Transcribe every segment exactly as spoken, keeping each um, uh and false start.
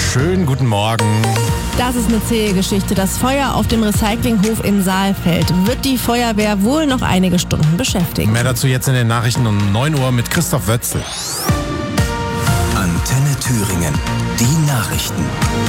Schönen guten Morgen. Das ist eine zähe Geschichte. Das Feuer auf dem Recyclinghof in Saalfeld wird die Feuerwehr wohl noch einige Stunden beschäftigen. Mehr dazu jetzt in den Nachrichten um neun Uhr mit Christoph Wötzel. Antenne Thüringen, die Nachrichten.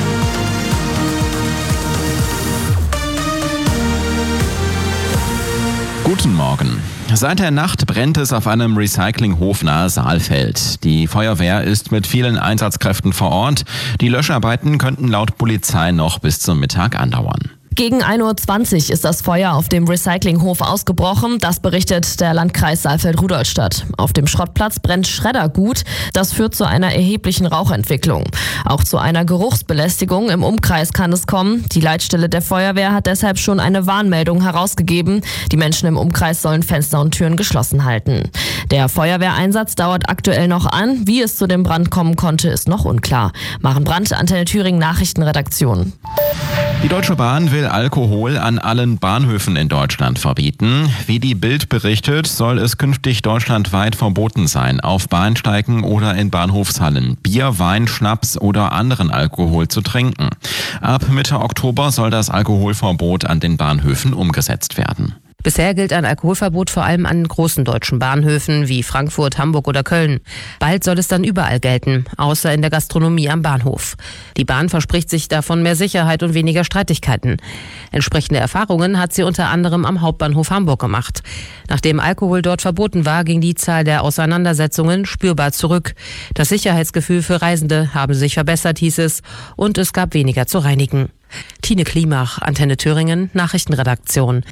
Guten Morgen. Seit der Nacht brennt es auf einem Recyclinghof nahe Saalfeld. Die Feuerwehr ist mit vielen Einsatzkräften vor Ort. Die Löscharbeiten könnten laut Polizei noch bis zum Mittag andauern. Gegen ein Uhr zwanzig ist das Feuer auf dem Recyclinghof ausgebrochen. Das berichtet der Landkreis Saalfeld-Rudolstadt. Auf dem Schrottplatz brennt Schreddergut. Das führt zu einer erheblichen Rauchentwicklung. Auch zu einer Geruchsbelästigung im Umkreis kann es kommen. Die Leitstelle der Feuerwehr hat deshalb schon eine Warnmeldung herausgegeben. Die Menschen im Umkreis sollen Fenster und Türen geschlossen halten. Der Feuerwehreinsatz dauert aktuell noch an. Wie es zu dem Brand kommen konnte, ist noch unklar. Maren Brandt, Antenne Thüringen Nachrichtenredaktion. Die Deutsche Bahn will Alkohol an allen Bahnhöfen in Deutschland verbieten. Wie die Bild berichtet, soll es künftig deutschlandweit verboten sein, auf Bahnsteigen oder in Bahnhofshallen Bier, Wein, Schnaps oder anderen Alkohol zu trinken. Ab Mitte Oktober soll das Alkoholverbot an den Bahnhöfen umgesetzt werden. Bisher gilt ein Alkoholverbot vor allem an großen deutschen Bahnhöfen wie Frankfurt, Hamburg oder Köln. Bald soll es dann überall gelten, außer in der Gastronomie am Bahnhof. Die Bahn verspricht sich davon mehr Sicherheit und weniger Streitigkeiten. Entsprechende Erfahrungen hat sie unter anderem am Hauptbahnhof Hamburg gemacht. Nachdem Alkohol dort verboten war, ging die Zahl der Auseinandersetzungen spürbar zurück. Das Sicherheitsgefühl für Reisende habe sich verbessert, hieß es, und es gab weniger zu reinigen. Tine Klimach, Antenne Thüringen, Nachrichtenredaktion.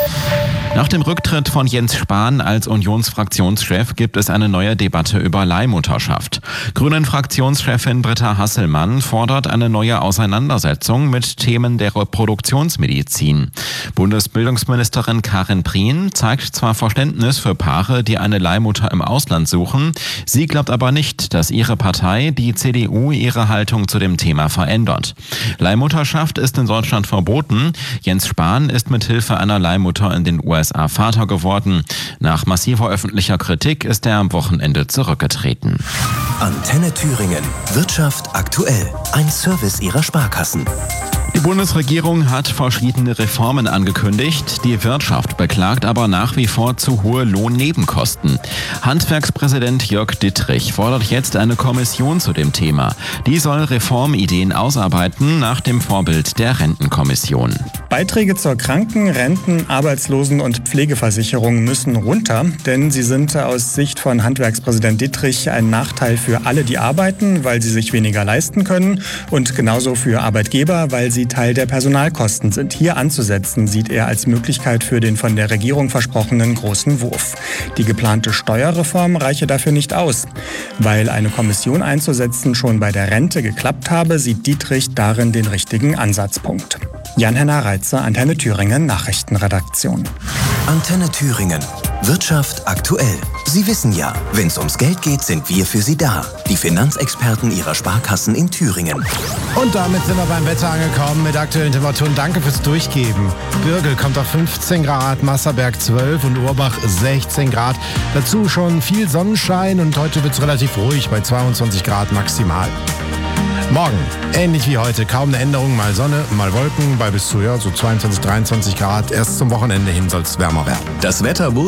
Nach dem Rücktritt von Jens Spahn als Unionsfraktionschef gibt es eine neue Debatte über Leihmutterschaft. Grünen-Fraktionschefin Britta Hasselmann fordert eine neue Auseinandersetzung mit Themen der Reproduktionsmedizin. Bundesbildungsministerin Karin Prien zeigt zwar Verständnis für Paare, die eine Leihmutter im Ausland suchen. Sie glaubt aber nicht, dass ihre Partei, die C D U, ihre Haltung zu dem Thema verändert. Leihmutterschaft ist in Deutschland verboten. Jens Spahn ist mit Hilfe einer Leihmutter in den U S A Vater geworden. Nach massiver öffentlicher Kritik ist er am Wochenende zurückgetreten. Antenne Thüringen, Wirtschaft aktuell. Ein Service ihrer Sparkassen. Die Bundesregierung hat verschiedene Reformen angekündigt. Die Wirtschaft beklagt aber nach wie vor zu hohe Lohnnebenkosten. Handwerkspräsident Jörg Dittrich fordert jetzt eine Kommission zu dem Thema. Die soll Reformideen ausarbeiten nach dem Vorbild der Rentenkommission. Beiträge zur Kranken-, Renten-, Arbeitslosen- und Pflegeversicherung müssen runter, denn sie sind aus Sicht von Handwerkspräsident Dittrich ein Nachteil für alle, die arbeiten, weil sie sich weniger leisten können, und genauso für Arbeitgeber, weil sie Teil der Personalkosten sind. Hier anzusetzen, sieht er als Möglichkeit für den von der Regierung versprochenen großen Wurf. Die geplante Steuerreform reiche dafür nicht aus. Weil eine Kommission einzusetzen schon bei der Rente geklappt habe, sieht Dittrich darin den richtigen Ansatzpunkt. Jan-Henner Reitzer, Antenne Thüringen Nachrichtenredaktion. Antenne Thüringen, Wirtschaft aktuell. Sie wissen ja, wenn es ums Geld geht, sind wir für Sie da. Die Finanzexperten Ihrer Sparkassen in Thüringen. Und damit sind wir beim Wetter angekommen mit aktuellen Temperaturen. Danke fürs Durchgeben. Birgel kommt auf fünfzehn Grad, Masserberg zwölf und Urbach sechzehn Grad. Dazu schon viel Sonnenschein und heute wird es relativ ruhig bei zweiundzwanzig Grad maximal. Morgen, ähnlich wie heute, kaum eine Änderung, mal Sonne, mal Wolken, bei bis zu ja, so zweiundzwanzig, dreiundzwanzig Grad. Erst zum Wochenende hin soll es wärmer werden. Das Wetter